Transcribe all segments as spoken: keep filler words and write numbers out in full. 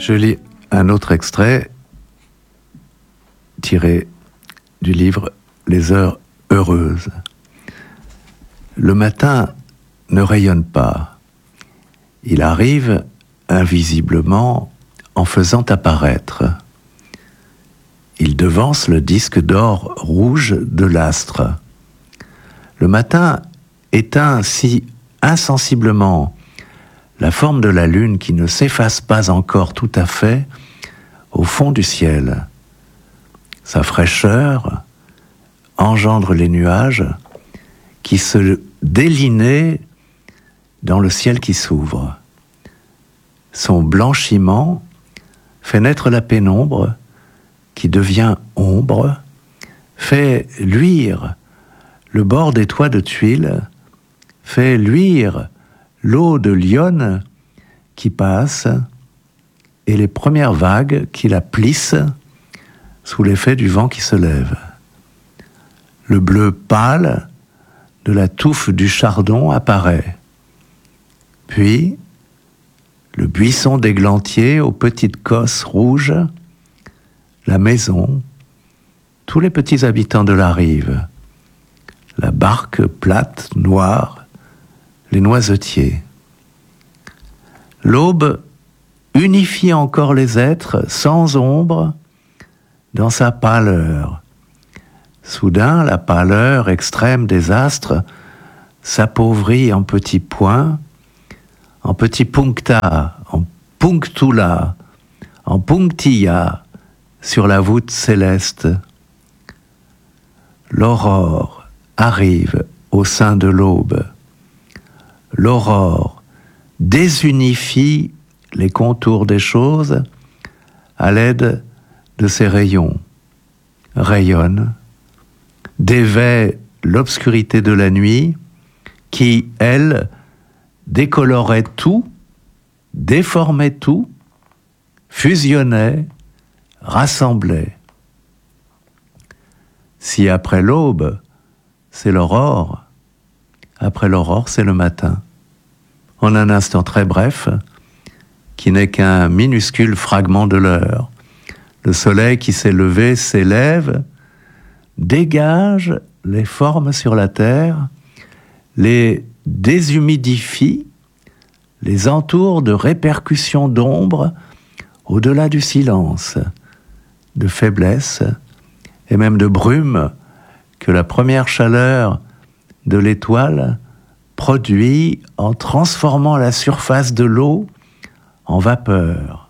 Je lis un autre extrait tiré du livre Les heures heureuses. Le matin ne rayonne pas. Il arrive invisiblement en faisant apparaître. Il devance le disque d'or rouge de l'astre. Le matin éteint si insensiblement la forme de la lune qui ne s'efface pas encore tout à fait au fond du ciel. Sa fraîcheur engendre les nuages qui se délinaient dans le ciel qui s'ouvre. Son blanchiment fait naître la pénombre qui devient ombre, fait luire le bord des toits de tuiles, fait luire l'eau de l'Yonne qui passe et les premières vagues qui la plissent sous l'effet du vent qui se lève. Le bleu pâle de la touffe du chardon apparaît. Puis, le buisson d'églantier aux petites cosses rouges, la maison, tous les petits habitants de la rive, la barque plate, noire, les noisetiers. L'aube unifie encore les êtres sans ombre dans sa pâleur. Soudain, la pâleur extrême des astres s'appauvrit en petits points, en petits puncta, en punctula, en punctilla sur la voûte céleste. L'aurore arrive au sein de l'aube. L'aurore désunifie les contours des choses à l'aide de ses rayons. Rayonne, dévait l'obscurité de la nuit qui, elle, décolorait tout, déformait tout, fusionnait, rassemblait. Si après l'aube, c'est l'aurore, après l'aurore, c'est le matin. En un instant très bref, qui n'est qu'un minuscule fragment de l'heure. Le soleil qui s'est levé s'élève, dégage les formes sur la terre, les déshumidifie, les entoure de répercussions d'ombre au-delà du silence, de faiblesse et même de brume que la première chaleur de l'étoile produit en transformant la surface de l'eau en vapeur.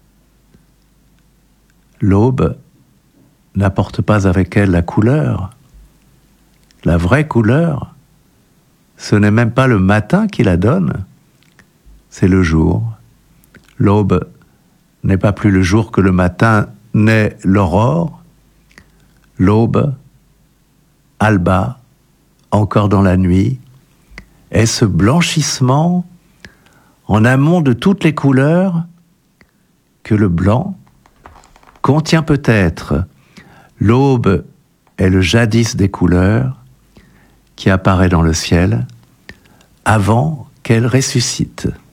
L'aube n'apporte pas avec elle la couleur. La vraie couleur, ce n'est même pas le matin qui la donne, c'est le jour. L'aube n'est pas plus le jour que le matin n'est l'aurore. L'aube, alba, encore dans la nuit, est ce blanchissement en amont de toutes les couleurs que le blanc contient peut-être. L'aube est le jadis des couleurs qui apparaît dans le ciel avant qu'elle ressuscite.